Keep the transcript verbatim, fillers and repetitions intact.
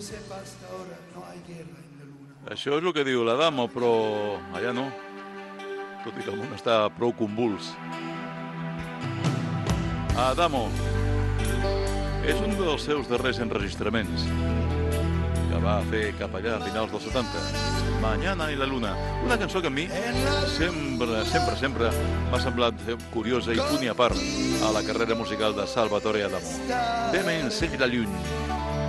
sepas que ahora no hay guerra en la luna. Això és el que diu l'Adamo, però allà no. Tot i que el món està prou convuls. Adamo és un dels seus darrers enregistraments que va fer cap allà a finals dels setanta. Mañana y la luna. Una cançó que a mi sempre, sempre, sempre m'ha semblat curiosa i punt i a part a la carrera musical de Salvatore Adamo. Demain c'est la lune.